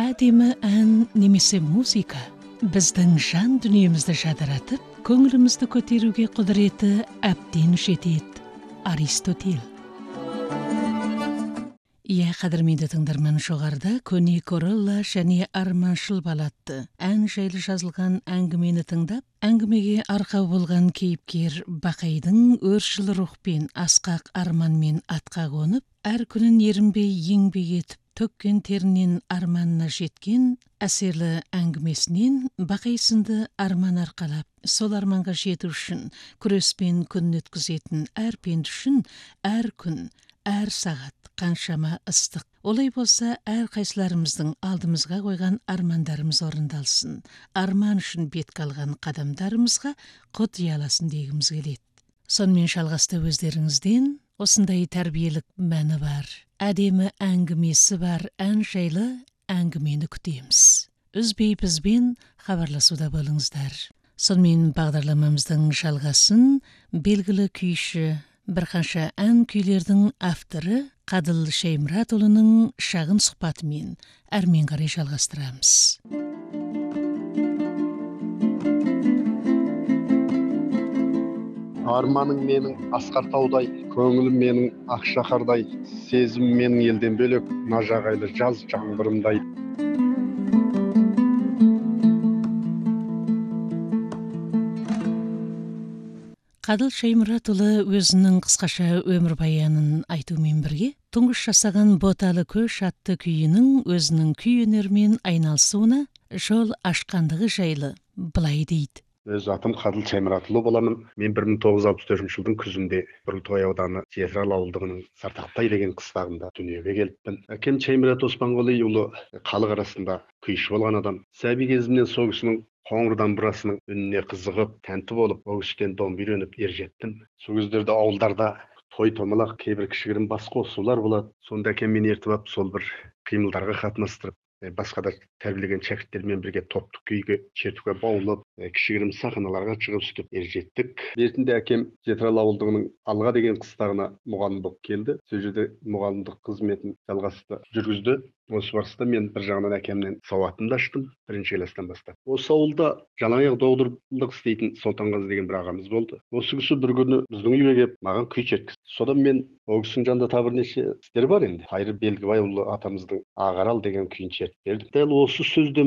әдемі ән немесе музыка біздің жан дүниемізді жадыратып, көңілімізді көтеруге құдіреті әбден жетеді. Аристотель. Иә, қадірменді тыңдарман, жоғарыда көне Корелла және Арманшыл балатты ән жайлы жазылған әңгімені тыңдап, әңгімеге арқау болған кейіпкер Бақайдың өршіл рухпен, асқақ арманмен атқа қонып, әр күнін ерінбей еңбек етіп, төккен терінен арманына жеткен әсерлі әңгімесінен Бақай сынды арман арқалап, сол арманға жету үшін күреспен күн өткізетін әр пенде үшін әр күн, әр сағат қаншама ыстық. Олай болса, әр қайсыларымыздың алдымызға қойған армандарымыз орындалсын. Арман үшін бет қалған қадамдарымызға құт ұяласын дегіміз келеді. Сонымен жалғасты өздеріңізден осындай тәрбиелік мәні бар, әдемі әңгімесі бар ән жайлы әңгімені күтеміз. Үзбей бізбен хабарласуда болыңыздар. Сонымен бағдарламамыздың жалғасын белгілі күйші, бірқанша ән күйлердің авторы Қадыл Шаймұратұлының шағын сұхбатымен әрмен қарай жалғастырамыз. Арманың менің асқар таудай, көңілім менің ақ шаһардай, сезім менің елден бөлек, нажағайлы жаз жаңбырымдай. Қадыл Шаймұратұлы өзінің қысқаша өмірбаянын айтумен бірге, тұңғыш жасаған Боталы көш атты күйінің өзінің күй өнерімен айналысуына жол ашқандығы жайлы былай дейді. Өз атым Қадыл Шаймұратұлы боламын. Мен 1964 жылдың күзінде Бұрылтоғай ауданы Жетірал ауылдығының Сартақтай деген қыстағында дүниеге келіппін. Әкем Шаймұрат Оспанғалиұлы халық арасында күйші болған адам. Сәби кезімнен сол кісінің қоңыр домбырасының үніне қызығып, тәнті болып, ол кісіден домбыра үйреніп ержеттім. Сол кездерде ауылдарда той томалақ кейбір кішігірім бас қосулар болады. Сонда әкем мені ертіп алып, сол бір қимылдарға қатынастырып, басқа да тәрбиелеген шәкірттермен бірге топтық күйге шертуге баулып, кішігірім сахналарға шығып сөйтіп ержеттік. Бертінде әкем Жетірал ауылдығының Алға деген қыстағына мұғалім болып келді. Сол жерде мұғалімдік қызметін жалғасты жүргізді. Осы барыста мен бір жағынан әкемнен сауатымды аштым, бірінші класстан бастап. Осы ауылда жалаңаяқ доғдырдық істейтін Сұлтанғазы деген бір ағамыз болды. Осы кісі бір күні біздің үйге келіп, маған күй шерткізді. Содан мен ол кісінің жанында тағы бірнеше істер бар енді. Қайыр Белгібайұлы атамыздың Ағарал деген күйін шертіп бердім. Дәл осы сөзден